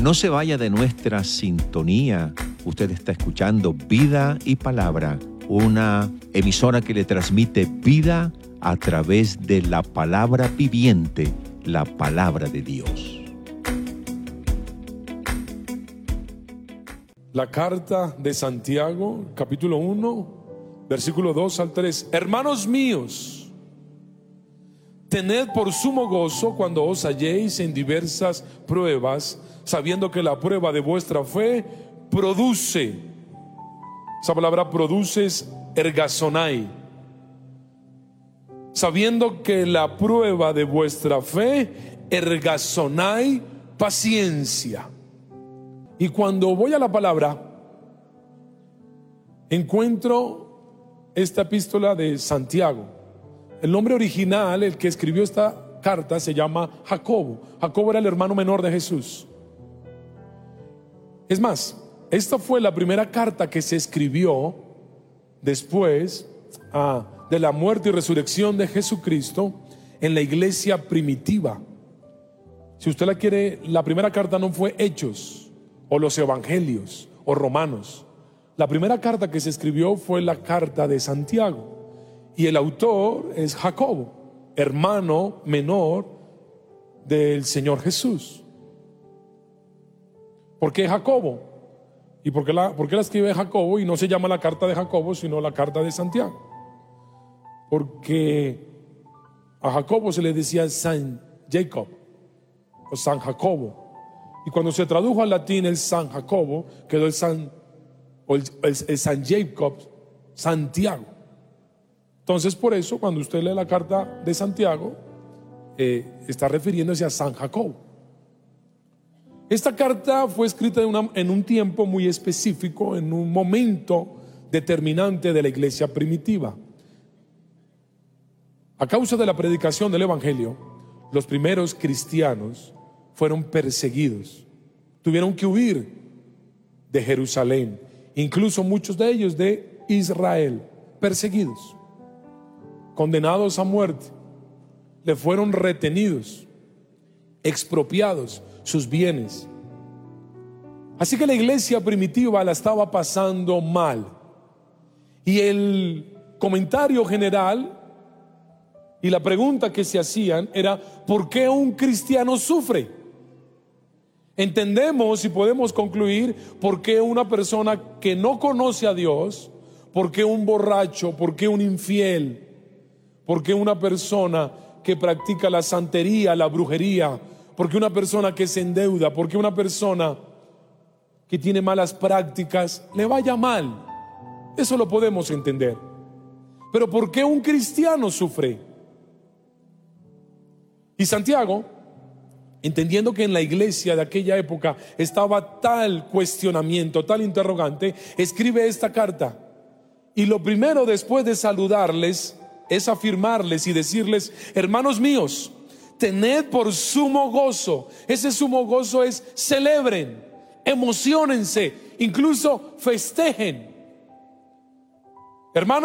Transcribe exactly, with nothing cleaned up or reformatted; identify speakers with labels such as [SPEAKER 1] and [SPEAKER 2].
[SPEAKER 1] No se vaya de nuestra sintonía. Usted está escuchando Vida y Palabra, una emisora que le transmite vida a través de la palabra viviente, la palabra de Dios.
[SPEAKER 2] La carta de Santiago, capítulo uno, versículo dos al tres. Hermanos míos, tened por sumo gozo cuando os halléis en diversas pruebas, sabiendo que la prueba de vuestra fe produce, esa palabra produce es ergasonai, sabiendo que la prueba de vuestra fe ergasonai, paciencia. Y cuando voy a la palabra, encuentro esta epístola de Santiago. El nombre original, el que escribió esta carta, se llama Jacobo. Jacobo era el hermano menor de Jesús. Es más, esta fue la primera carta que se escribió después ah, de la muerte y resurrección de Jesucristo en la iglesia primitiva. Si usted la quiere, la primera carta no fue Hechos o los Evangelios o Romanos. La primera carta que se escribió fue la carta de Santiago, y el autor es Jacobo, hermano menor del Señor Jesús. ¿Por qué Jacobo? ¿Y por qué la, por qué la escribe Jacobo y no se llama la carta de Jacobo sino la carta de Santiago? Porque a Jacobo se le decía San Jacob o San Jacobo, y cuando se tradujo al latín el San Jacobo quedó el San o el, el, el San Jacob, Santiago. Entonces, por eso cuando usted lee la carta de Santiago, eh, está refiriéndose a San Jacobo. Esta carta fue escrita en, una, en un tiempo muy específico, en un momento determinante de la iglesia primitiva. A causa de la predicación del Evangelio, los primeros cristianos fueron perseguidos, tuvieron que huir de Jerusalén, incluso muchos de ellos de Israel, perseguidos, condenados a muerte, le fueron retenidos, expropiados sus bienes. Así que la iglesia primitiva la estaba pasando mal, y el comentario general y la pregunta que se hacían era: ¿por qué un cristiano sufre? Entendemos y podemos concluir por qué una persona que no conoce a Dios, por qué un borracho, por qué un infiel, por qué una persona que practica la santería, la brujería, por qué una persona que se endeuda, por qué una persona que tiene malas prácticas le vaya mal. Eso lo podemos entender. Pero ¿por qué un cristiano sufre? Y Santiago, entendiendo que en la iglesia de aquella época estaba tal cuestionamiento, tal interrogante, escribe esta carta. Y lo primero, después de saludarles, es afirmarles y decirles: hermanos míos, tened por sumo gozo. Ese sumo gozo es: celebren, emociónense, incluso festejen. Hermanos,